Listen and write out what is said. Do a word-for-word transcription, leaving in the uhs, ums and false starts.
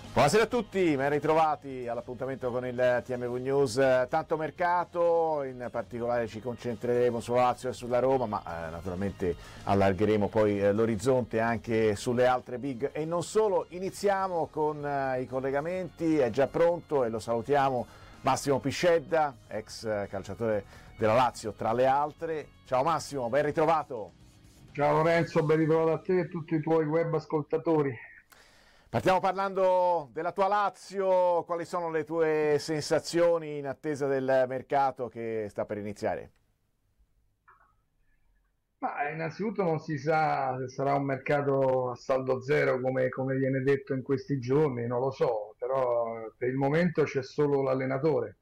Buonasera a tutti, ben ritrovati all'appuntamento con il T M V News. Tanto mercato, in particolare ci concentreremo sulla Lazio e sulla Roma, ma eh, naturalmente allargheremo poi eh, l'orizzonte anche sulle altre big e non solo. Iniziamo con eh, i collegamenti, è già pronto e lo salutiamo Massimo Piscedda, ex calciatore della Lazio tra le altre. Ciao Massimo, ben ritrovato. Ciao Lorenzo, ben ritrovato a te e a tutti i tuoi web ascoltatori. Partiamo parlando della tua Lazio, quali sono le tue sensazioni in attesa del mercato che sta per iniziare? Ma innanzitutto non si sa se sarà un mercato a saldo zero come, come viene detto in questi giorni, non lo so, però per il momento c'è solo l'allenatore.